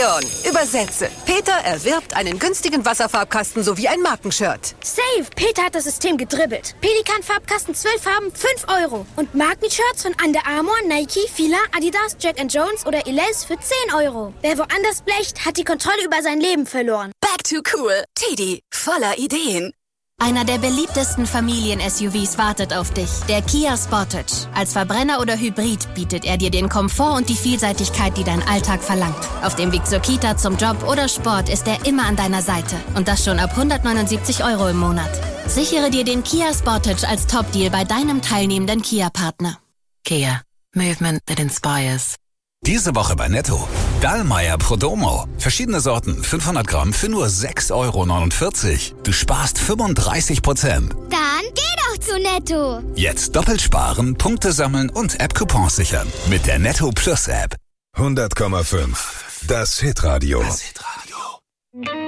schon. Übersetze. Peter erwirbt einen günstigen Wasserfarbkasten sowie ein Markenshirt. Safe. Peter hat das System gedribbelt. Pelikan-Farbkasten 12 Farben, 5 €. Und Markenshirts von Under Armour, Nike, Fila, Adidas, Jack & Jones oder Elize für 10 €. Wer woanders blecht, hat die Kontrolle über sein Leben verloren. Back to cool. TD, voller Ideen. Einer der beliebtesten Familien-SUVs wartet auf dich, der Kia Sportage. Als Verbrenner oder Hybrid bietet er dir den Komfort und die Vielseitigkeit, die dein Alltag verlangt. Auf dem Weg zur Kita, zum Job oder Sport ist er immer an deiner Seite. Und das schon ab 179 € im Monat. Sichere dir den Kia Sportage als Top-Deal bei deinem teilnehmenden Kia-Partner. Kia. Movement that inspires. Diese Woche bei Netto. Dallmayr Prodomo. Verschiedene Sorten, 500 Gramm für nur 6,49 €. Du sparst 35%. Dann geh doch zu Netto. Jetzt doppelt sparen, Punkte sammeln und App-Coupons sichern. Mit der Netto Plus App. 100,5. Das Hitradio.